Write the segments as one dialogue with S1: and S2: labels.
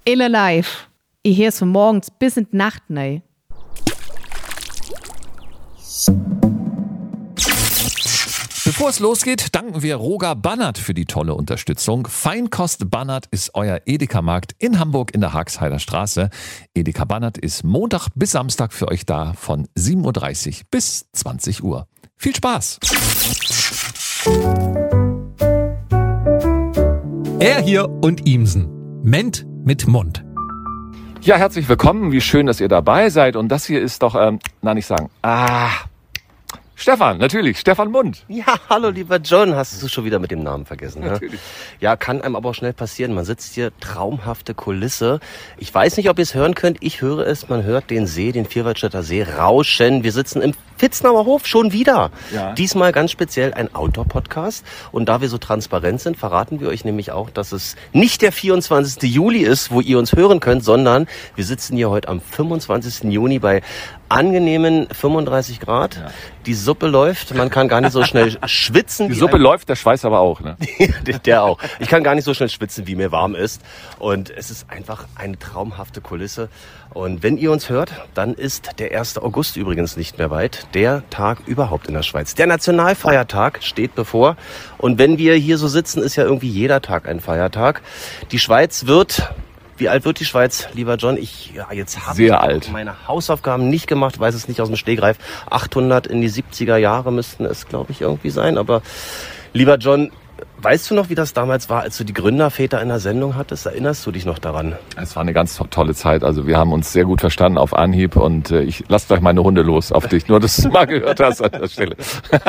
S1: Ille live. Ich hör's von morgens bis in die Nacht, ne?
S2: Bevor es losgeht, danken wir Roger Bannert für die tolle Unterstützung. Feinkost Bannert ist euer Edeka-Markt in Hamburg in der Hagsheider Straße. Edeka Bannert ist Montag bis Samstag für euch da von 7.30 Uhr bis 20 Uhr. Viel Spaß!
S3: Er hier und Ihmsen. Ment mit Mund.
S2: Ja, herzlich willkommen. Wie schön, dass ihr dabei seid. Und das hier ist doch, Stefan, natürlich, Stefan Mund.
S4: Ja, hallo lieber John, hast du schon wieder mit dem Namen vergessen?
S2: Natürlich.
S4: Ne? Ja, kann einem aber auch schnell passieren. Man sitzt hier, traumhafte Kulisse. Ich weiß nicht, ob ihr es hören könnt. Ich höre es, man hört den See, den Vierwaldstätter See rauschen. Wir sitzen im Vitznauer Hof schon wieder. Ja. Diesmal ganz speziell ein Outdoor-Podcast. Und da wir so transparent sind, verraten wir euch nämlich auch, dass es nicht der 24. Juli ist, wo ihr uns hören könnt, sondern wir sitzen hier heute am 25. Juni bei angenehmen 35 Grad. Ja. Die Suppe läuft, man kann gar nicht so schnell schwitzen.
S2: Die Suppe läuft, der Schweiß aber auch, ne?
S4: Der auch. Ich kann gar nicht so schnell schwitzen, wie mir warm ist. Und es ist einfach eine traumhafte Kulisse. Und wenn ihr uns hört, dann ist der 1. August übrigens nicht mehr weit. Der Tag überhaupt in der Schweiz. Der Nationalfeiertag steht bevor. Und wenn wir hier so sitzen, ist ja irgendwie jeder Tag ein Feiertag. Die Schweiz wird... Wie alt wird die Schweiz, lieber John? Jetzt habe ich meine Hausaufgaben nicht gemacht, weiß es nicht aus dem Stegreif. 800 in die 70er Jahre müssten es, glaube ich, irgendwie sein. Aber lieber John, weißt du noch, wie das damals war, als du die Gründerväter in der Sendung hattest? Erinnerst du dich noch daran?
S2: Es war eine ganz tolle Zeit. Also wir haben uns sehr gut verstanden auf Anhieb und ich lasse gleich meine Hunde los auf dich. Nur, dass du mal gehört hast an der Stelle.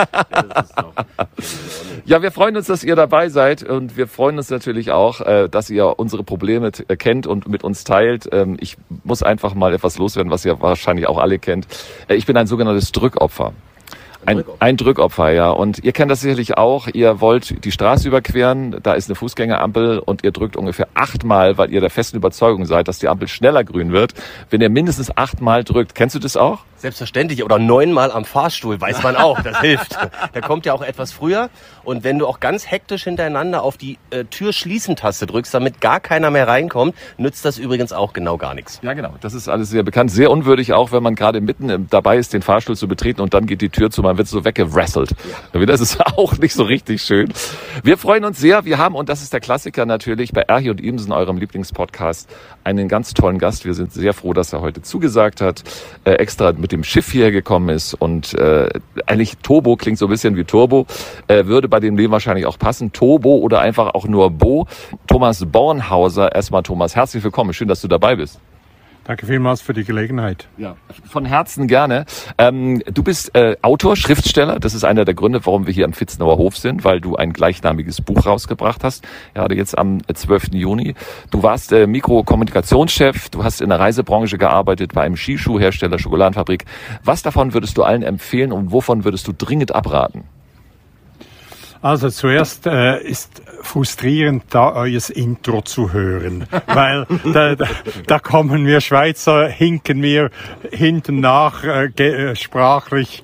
S2: Ja, wir freuen uns, dass ihr dabei seid und wir freuen uns natürlich auch, dass ihr unsere Probleme kennt und mit uns teilt. Ich muss einfach mal etwas loswerden, was ihr wahrscheinlich auch alle kennt. Ich bin ein sogenanntes Drückopfer. Ein Drückopfer, ja. Und ihr kennt das sicherlich auch. Ihr wollt die Straße überqueren, da ist eine Fußgängerampel und ihr drückt ungefähr 8-mal, weil ihr der festen Überzeugung seid, dass die Ampel schneller grün wird, wenn ihr mindestens 8-mal drückt. Kennst du das auch?
S4: Selbstverständlich. Oder 9-mal am Fahrstuhl, weiß man auch. Das hilft. Der kommt ja auch etwas früher. Und wenn du auch ganz hektisch hintereinander auf die Türschließen-Taste drückst, damit gar keiner mehr reinkommt, nützt das übrigens auch genau gar nichts.
S2: Ja, genau. Das ist alles sehr bekannt. Sehr unwürdig auch, wenn man gerade mitten dabei ist, den Fahrstuhl zu betreten und dann geht die Tür zu. Man wird so weggerasselt. Ja. Das ist auch nicht so richtig schön. Wir freuen uns sehr. Wir haben, und das ist der Klassiker natürlich, bei Erhi und Ihmsen, eurem Lieblingspodcast, einen ganz tollen Gast. Wir sind sehr froh, dass er heute zugesagt hat, extra mit dem Schiff hierher gekommen ist und eigentlich Turbo klingt so ein bisschen wie Turbo, würde bei dem Leben wahrscheinlich auch passen. Turbo oder einfach auch nur Bo. Thomas Bornhauser. Erstmal Thomas, herzlich willkommen. Schön, dass du dabei bist.
S5: Danke vielmals für die Gelegenheit.
S2: Ja, von Herzen gerne. Du bist Autor, Schriftsteller. Das ist einer der Gründe, warum wir hier am Vitznauer Hof sind, weil du ein gleichnamiges Buch rausgebracht hast. Gerade jetzt am 12. Juni. Du warst Mikrokommunikationschef. Du hast in der Reisebranche gearbeitet, bei einem Skischuhhersteller, Schokoladenfabrik. Was davon würdest du allen empfehlen und wovon würdest du dringend abraten?
S5: Also zuerst ist frustrierend, da euer Intro zu hören, weil da kommen wir Schweizer, hinken wir hinten nach sprachlich.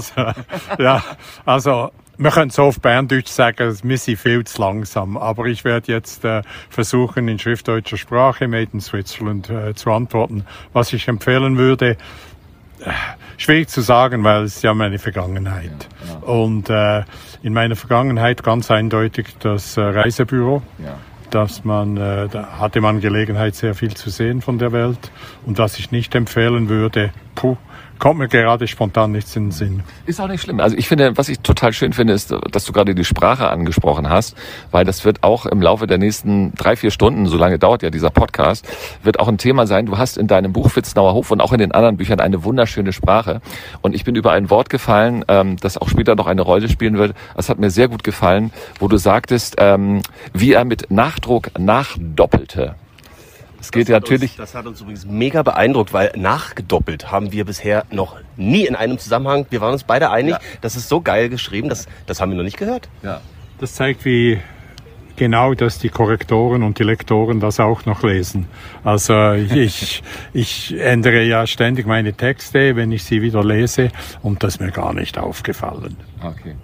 S5: Also wir können so auf Berndeutsch sagen, wir sind viel zu langsam. Aber ich werde jetzt versuchen, in schriftdeutscher Sprache, Made in Switzerland, zu antworten. Was ich empfehlen würde, schwierig zu sagen, weil es ja meine Vergangenheit. Ja. Und in meiner Vergangenheit ganz eindeutig das Reisebüro. Ja. Da hatte man Gelegenheit, sehr viel zu sehen von der Welt. Und was ich nicht empfehlen würde, kommt mir gerade spontan nichts in den Sinn.
S2: Ist auch nicht schlimm. Also ich finde, was ich total schön finde, ist, dass du gerade die Sprache angesprochen hast, weil das wird auch im Laufe der nächsten 3-4 Stunden, so lange dauert ja dieser Podcast, wird auch ein Thema sein. Du hast in deinem Buch Vitznauer Hof und auch in den anderen Büchern eine wunderschöne Sprache. Und ich bin über ein Wort gefallen, das auch später noch eine Rolle spielen wird. Das hat mir sehr gut gefallen, wo du sagtest, wie er mit Nachdruck nachdoppelte.
S4: Das hat uns übrigens mega beeindruckt, weil nachgedoppelt haben wir bisher noch nie in einem Zusammenhang. Wir waren uns beide einig, das ist so geil geschrieben, das haben wir noch nicht gehört.
S5: Ja. Das zeigt, wie genau, dass die Korrektoren und die Lektoren das auch noch lesen. Also ich ändere ja ständig meine Texte, wenn ich sie wieder lese, und das ist mir gar nicht aufgefallen.
S2: Okay.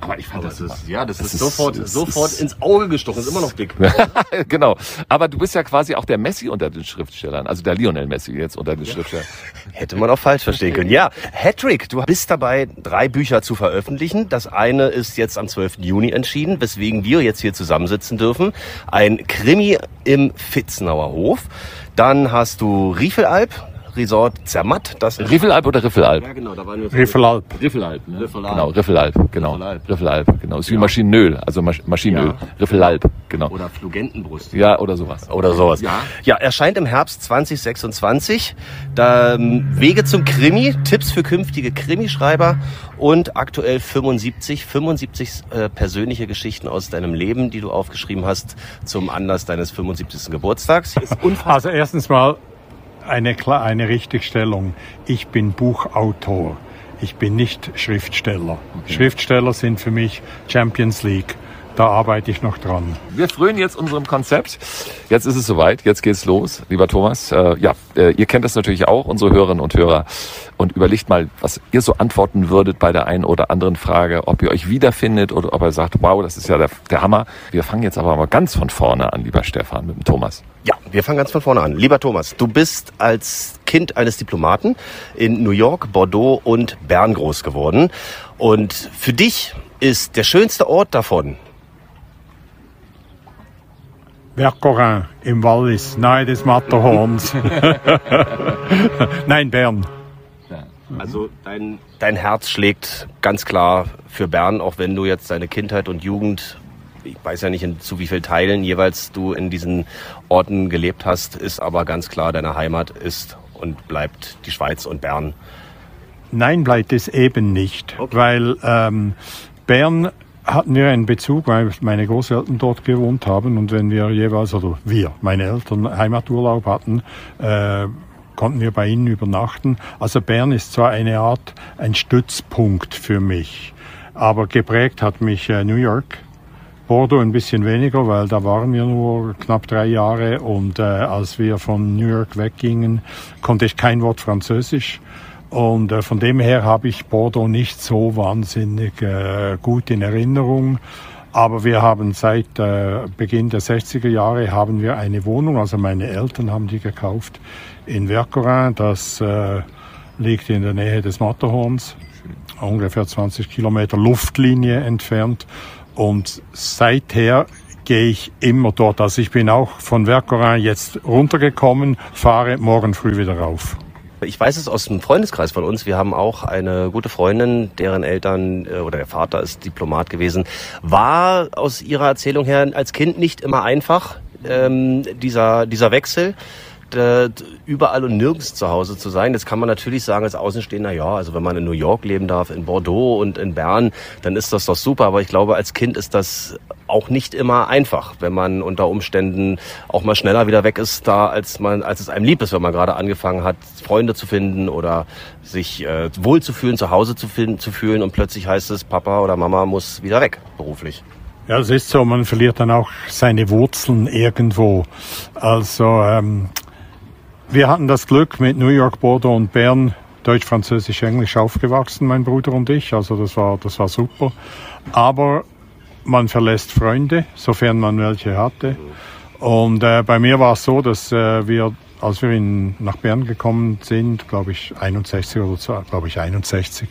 S2: Aber ich fand
S4: das ist sofort ins Auge gestochen, ist immer noch dick.
S2: Genau. Aber du bist ja quasi auch der Messi unter den Schriftstellern, also der Lionel Messi jetzt unter den Schriftstellern.
S4: Hätte man auch falsch verstehen können. Ja, Hattrick, du bist dabei, 3 Bücher zu veröffentlichen. Das eine ist jetzt am 12. Juni entschieden, weswegen wir jetzt hier zusammensitzen dürfen. Ein Krimi im Vitznauer Hof. Dann hast du Riffelalp, Resort Zermatt.
S2: Riffelalp oder Riffelalp?
S4: Ja, genau, da waren wir.
S5: Riffelalp.
S2: Riffelalp, ne?
S4: Riffelalp.
S2: Genau, Riffelalp, genau. Riffelalp, genau. Ist wie Maschinenöl, also Maschinenöl.
S4: Ja.
S2: Riffelalp, genau.
S4: Oder Flugentenbrust.
S2: Ja, oder sowas.
S4: Oder sowas. Ja, erscheint im Herbst 2026. Da, Wege zum Krimi, Tipps für künftige Krimischreiber und aktuell 75 persönliche Geschichten aus deinem Leben, die du aufgeschrieben hast zum Anlass deines 75. Geburtstags. Ist unfassbar.
S5: Also erstens mal eine Richtigstellung. Ich bin Buchautor. Ich bin nicht Schriftsteller. Okay. Schriftsteller sind für mich Champions League. Da arbeite ich noch dran.
S2: Wir frönen jetzt unserem Konzept. Jetzt ist es soweit. Jetzt geht's los, lieber Thomas. Ihr kennt das natürlich auch, unsere Hörerinnen und Hörer. Und überlegt mal, was ihr so antworten würdet bei der einen oder anderen Frage, ob ihr euch wiederfindet oder ob ihr sagt, wow, das ist ja der Hammer. Wir fangen jetzt aber mal ganz von vorne an, lieber Stefan, mit dem Thomas.
S4: Ja, wir fangen ganz von vorne an. Lieber Thomas, du bist als Kind eines Diplomaten in New York, Bordeaux und Bern groß geworden. Und für dich ist der schönste Ort davon
S5: Vercorin im Wallis, nahe des Matterhorns. Nein, Bern.
S4: Also dein Herz schlägt ganz klar für Bern, auch wenn du jetzt deine Kindheit und Jugend, ich weiß ja nicht zu wie vielen Teilen jeweils du in diesen Orten gelebt hast, ist aber ganz klar, deine Heimat ist und bleibt die Schweiz und Bern.
S5: Nein, bleibt es eben nicht, okay. Weil Bern hatten wir einen Bezug, weil meine Großeltern dort gewohnt haben und wenn wir jeweils, oder meine Eltern Heimaturlaub hatten, konnten wir bei ihnen übernachten. Also Bern ist zwar ein Stützpunkt für mich, aber geprägt hat mich New York, Bordeaux ein bisschen weniger, weil da waren wir nur knapp 3 Jahre und als wir von New York weggingen, konnte ich kein Wort Französisch. Und von dem her habe ich Bordeaux nicht so wahnsinnig gut in Erinnerung. Aber wir haben seit Beginn der 60er Jahre haben wir eine Wohnung, also meine Eltern haben die gekauft in Vercorin. Das liegt in der Nähe des Matterhorns, ungefähr 20 Kilometer Luftlinie entfernt. Und seither gehe ich immer dort. Also ich bin auch von Vercorin jetzt runtergekommen, fahre morgen früh wieder rauf.
S4: Ich weiß es aus dem Freundeskreis von uns. Wir haben auch eine gute Freundin, deren Eltern oder der Vater ist Diplomat gewesen. War aus ihrer Erzählung her als Kind nicht immer einfach, dieser Wechsel, überall und nirgends zu Hause zu sein. Jetzt kann man natürlich sagen als Außenstehender, ja, also wenn man in New York leben darf, in Bordeaux und in Bern, dann ist das doch super. Aber ich glaube, als Kind ist das auch nicht immer einfach, wenn man unter Umständen auch mal schneller wieder weg ist, als es einem lieb ist, wenn man gerade angefangen hat, Freunde zu finden oder sich wohlzufühlen, zu Hause zu fühlen und plötzlich heißt es, Papa oder Mama muss wieder weg, beruflich.
S5: Ja, es ist so, man verliert dann auch seine Wurzeln irgendwo. Also wir hatten das Glück mit New York, Bordeaux und Bern Deutsch, Französisch, Englisch aufgewachsen, mein Bruder und ich. Also das war super. Aber man verlässt Freunde, sofern man welche hatte. Und bei mir war es so, dass als wir nach Bern gekommen sind, glaube ich 61 oder so, glaube ich 61,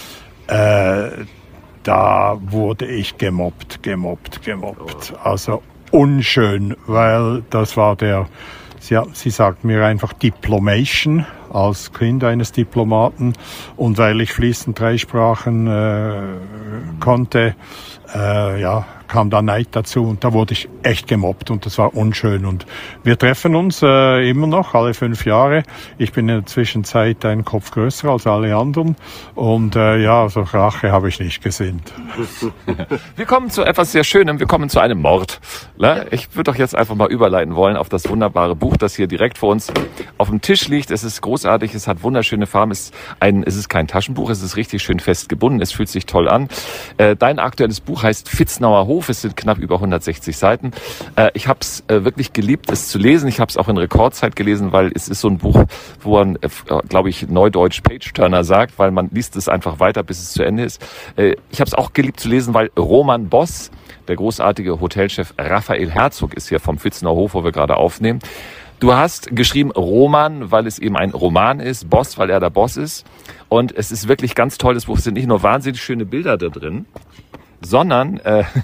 S5: da wurde ich gemobbt. Also unschön, weil das war sie sagt mir einfach Diplomation als Kind eines Diplomaten und weil ich fließend 3 Sprachen konnte, kam da Neid dazu und da wurde ich echt gemobbt und das war unschön. Und wir treffen uns immer noch alle 5 Jahre. Ich bin in der Zwischenzeit einen Kopf größer als alle anderen und also Rache habe ich nicht gesinnt.
S2: Wir kommen zu etwas sehr Schönem, wir kommen zu einem Mord. Ich würde doch jetzt einfach mal überleiten wollen auf das wunderbare Buch, das hier direkt vor uns auf dem Tisch liegt. Es ist großartig, es hat wunderschöne Farben, es ist kein Taschenbuch, es ist richtig schön fest gebunden, es fühlt sich toll an. Dein aktuelles Buch heißt Vitznauer Hof. Hof. Es sind knapp über 160 Seiten. Ich habe es wirklich geliebt, es zu lesen. Ich habe es auch in Rekordzeit gelesen, weil es ist so ein Buch, wo man, glaube ich, neudeutsch Page-Turner sagt, weil man liest es einfach weiter, bis es zu Ende ist. Ich habe es auch geliebt zu lesen, weil Roman Boss, der großartige Hotelchef Raphael Herzog, ist hier vom Pfitzner Hof, wo wir gerade aufnehmen. Du hast geschrieben Roman, weil es eben ein Roman ist, Boss, weil er der Boss ist. Und es ist wirklich ganz toll, das Buch. Es sind nicht nur wahnsinnig schöne Bilder da drin, sondern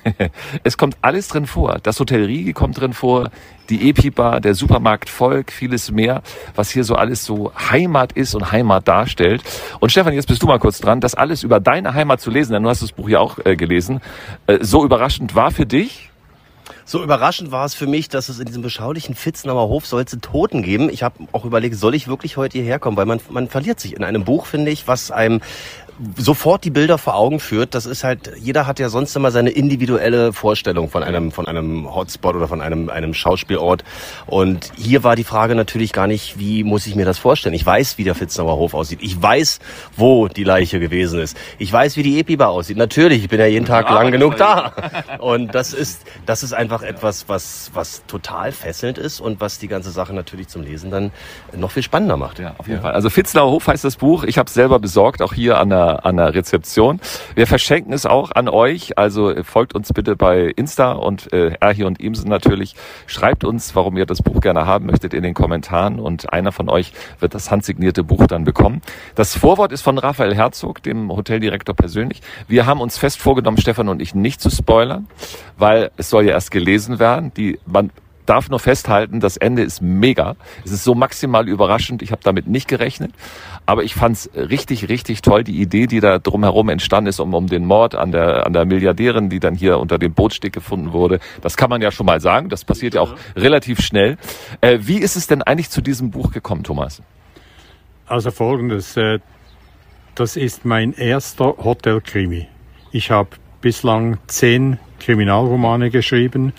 S2: es kommt alles drin vor. Das Hotel Rigi kommt drin vor, die Epi-Bar, der Supermarkt Volk, vieles mehr, was hier so alles so Heimat ist und Heimat darstellt. Und Stefan, jetzt bist du mal kurz dran, das alles über deine Heimat zu lesen, denn du hast das Buch ja auch gelesen, so überraschend war für dich?
S4: So überraschend war es für mich, dass es in diesem beschaulichen Pfitznamer Hof soll es Toten geben. Ich habe auch überlegt, soll ich wirklich heute hierher kommen? Weil man verliert sich in einem Buch, finde ich, was einem sofort die Bilder vor Augen führt. Das ist halt, jeder hat ja sonst immer seine individuelle Vorstellung von einem Hotspot oder von einem Schauspielort. Und hier war die Frage natürlich gar nicht, wie muss ich mir das vorstellen? Ich weiß, wie der Pfitznamer Hof aussieht. Ich weiß, wo die Leiche gewesen ist. Ich weiß, wie die Epi-Bar aussieht. Natürlich, ich bin ja jeden Tag lang genug da. Und das ist einfach etwas, was total fesselnd ist und was die ganze Sache natürlich zum Lesen dann noch viel spannender macht.
S2: Ja, auf jeden Fall. Also Pfitznamer Hof heißt das Buch. Ich habe es selber besorgt, auch hier an der Rezeption. Wir verschenken es auch an euch, also folgt uns bitte bei Insta und Erhi und Imsen natürlich. Schreibt uns, warum ihr das Buch gerne haben möchtet in den Kommentaren und einer von euch wird das handsignierte Buch dann bekommen. Das Vorwort ist von Raphael Herzog, dem Hoteldirektor persönlich. Wir haben uns fest vorgenommen, Stefan und ich, nicht zu spoilern, weil es soll ja erst gelesen werden. Man darf nur festhalten, das Ende ist mega. Es ist so maximal überraschend. Ich habe damit nicht gerechnet. Aber ich fand's richtig, richtig toll, die Idee, die da drumherum entstanden ist, um den Mord an der Milliardärin, die dann hier unter dem Bootsteg gefunden wurde. Das kann man ja schon mal sagen. Das passiert ja auch relativ schnell. Wie ist es denn eigentlich zu diesem Buch gekommen, Thomas?
S5: Also Folgendes. Das ist mein erster Hotelkrimi. Ich habe bislang 10 Kriminalromane geschrieben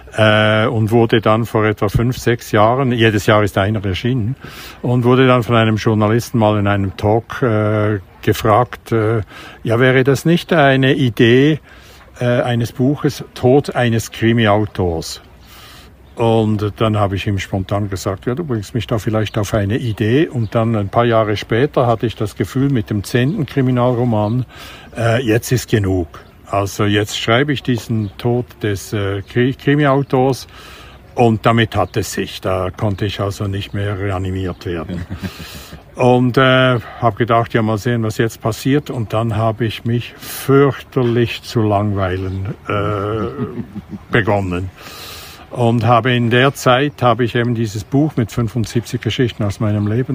S5: und wurde dann vor etwa 5-6 Jahren, jedes Jahr ist einer erschienen, und wurde dann von einem Journalisten mal in einem Talk gefragt, ja, wäre das nicht eine Idee eines Buches, Tod eines Krimi-Autors? Und dann habe ich ihm spontan gesagt, ja, du bringst mich da vielleicht auf eine Idee. Und dann ein paar Jahre später hatte ich das Gefühl mit dem 10. Kriminalroman, jetzt ist genug. Also jetzt schreibe ich diesen Tod des Krimi-Autors und damit hat es sich. Da konnte ich also nicht mehr reanimiert werden. Und habe gedacht, ja, mal sehen, was jetzt passiert. Und dann habe ich mich fürchterlich zu langweilen begonnen. Und habe in der Zeit, habe ich eben dieses Buch mit 75 Geschichten aus meinem Leben